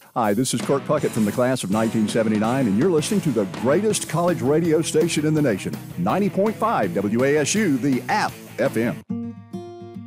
Hi, this is Kurt Puckett from the class of 1979, and you're listening to the greatest college radio station in the nation, 90.5 WASU, the App FM.